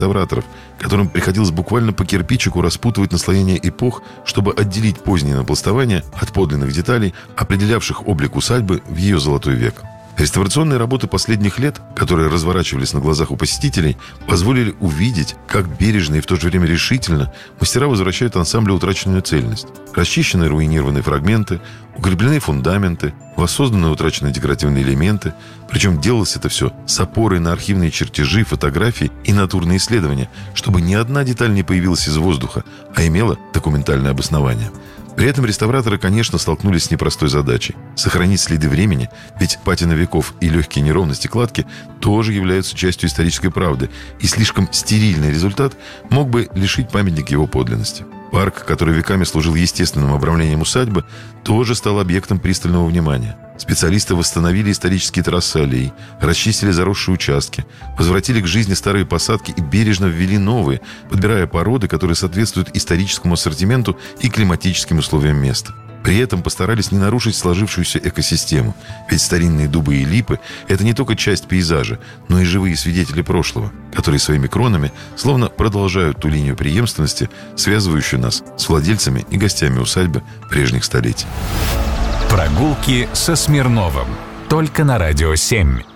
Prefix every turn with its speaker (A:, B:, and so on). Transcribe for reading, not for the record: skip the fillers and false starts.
A: реставраторов, которым приходилось буквально по кирпичику распутывать наслоение эпох, чтобы отделить позднее напластование от подлинных деталей, определявших облик усадьбы в ее золотой век. Реставрационные работы последних лет, которые разворачивались на глазах у посетителей, позволили увидеть, как бережно и в то же время решительно мастера возвращают ансамблю утраченную цельность. Расчищены руинированные фрагменты, укреплены фундаменты, воссозданы утраченные декоративные элементы. Причем делалось это все с опорой на архивные чертежи, фотографии и натурные исследования, чтобы ни одна деталь не появилась из воздуха, а имела документальное обоснование. При этом реставраторы, конечно, столкнулись с непростой задачей – сохранить следы времени, ведь патина веков и легкие неровности кладки тоже являются частью исторической правды, и слишком стерильный результат мог бы лишить памятник его подлинности. Парк, который веками служил естественным обрамлением усадьбы, тоже стал объектом пристального внимания. Специалисты восстановили исторические трассы аллей, расчистили заросшие участки, возвратили к жизни старые посадки и бережно ввели новые, подбирая породы, которые соответствуют историческому ассортименту и климатическим условиям места. При этом постарались не нарушить сложившуюся экосистему, ведь старинные дубы и липы – это не только часть пейзажа, но и живые свидетели прошлого, которые своими кронами словно продолжают ту линию преемственности, связывающую нас с владельцами и гостями усадьбы прежних столетий.
B: Прогулки со Смирновым. Только на Радио 7.